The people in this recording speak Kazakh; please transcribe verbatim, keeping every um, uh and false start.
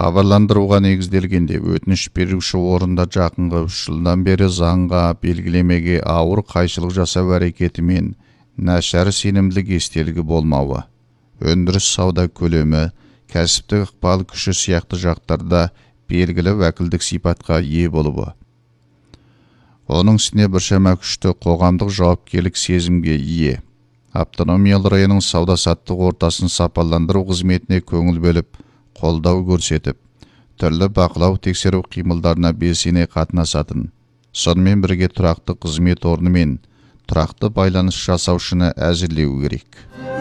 Хабарландыруға негізделгенде өтініш беруші орында жақынғы үш жылдан бері заңға белгілемеге ауыр қайшылық жасау әрекетімен нашар сенімділік естелігі болмауы, өндіріс сауда көлемі, кәсіптік ықпал күші сияқты жақтарда белгілі уәкілдік сипатқа ие болуы. Оның үстіне біршама күшті қоғамдық жауапкерлік сезімге ие. Автономиялы районның сауда-саттық ортасын сапаландыру қызметіне көңіл бөліп, қолдау көрсетіп, түрлі бақылау тексеру қимылдарына белсене қатынасатын, сонымен бірге тұрақты қызмет орны мен тұрақты байланыс жасаушыны әзірлеу керек.